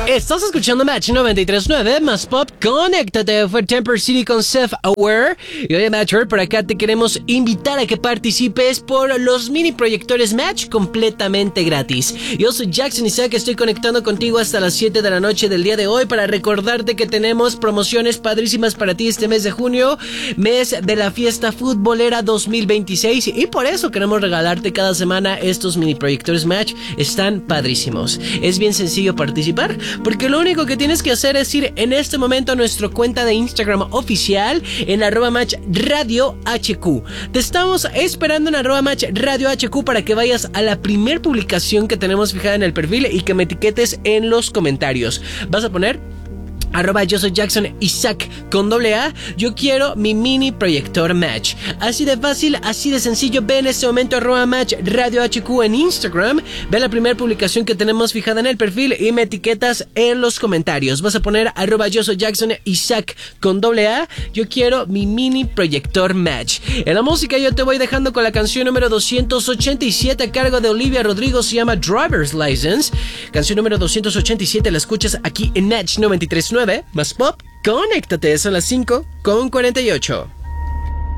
Estás escuchando Match 93.9 más Pop. Conéctate, fue Temper City con Self Aware. Y oye, Matcher, por acá te queremos invitar a que participes por los mini proyectores Match completamente gratis. Yo soy Jackson Isaac, estoy conectando contigo hasta las 7 de la noche del día de hoy para recordarte que tenemos promociones padrísimas para ti este mes de junio, mes de la fiesta futbolera 2026, y por eso queremos regalarte cada semana estos mini proyectores Match. Están padrísimos. Es bien sencillo participar, porque lo único que tienes que hacer es ir en este momento a nuestra cuenta de Instagram oficial en @matchradiohq. Te estamos esperando en @matchradiohq para que vayas a la primer publicación que tenemos fijada en el perfil y que me etiquetes en los comentarios. Vas a poner @yo soy Jackson Isaac con AA. Yo quiero mi mini proyector Match. Así de fácil, así de sencillo. Ve en este momento @Match Radio HQ en Instagram. Ve la primera publicación que tenemos fijada en el perfil y me etiquetas en los comentarios. Vas a poner @yo soy Jackson Isaac con AA. Yo quiero mi mini proyector Match. En la música yo te voy dejando con la canción número 287 a cargo de Olivia Rodrigo. Se llama Driver's License. Canción número 287 la escuchas aquí en Match 93.9 más Pop. Conéctate, son las 5:48.